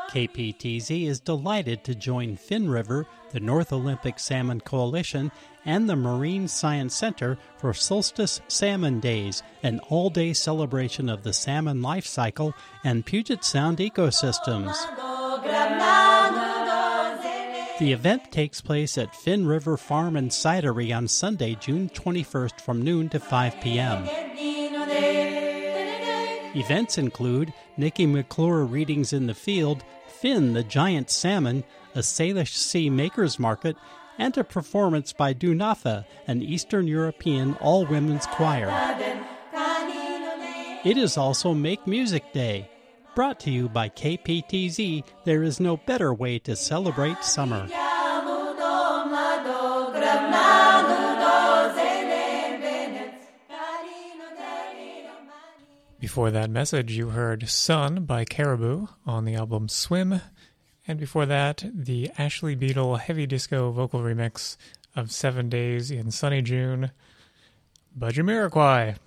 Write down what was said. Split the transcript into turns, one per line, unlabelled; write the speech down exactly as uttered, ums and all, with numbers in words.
K P T Z is delighted to join Finn River, the North Olympic Salmon Coalition, and the Marine Science Center for Solstice Salmon Days, an all-day celebration of the salmon life cycle and Puget Sound ecosystems. The event takes place at Finn River Farm and Cidery on Sunday, June twenty-first from noon to five p.m. Events include Nikki McClure readings in the field, Finn the Giant Salmon, a Salish Sea Makers Market, and a performance by Dunafa, an Eastern European all-women's choir. It is also Make Music Day. Brought to you by K P T Z, there is no better way to celebrate summer.
Before that message, you heard Sun by Caribou on the album Swim, and before that, the Ashley Beadle heavy disco vocal remix of Seven Days in Sunny June by Jamiroquai.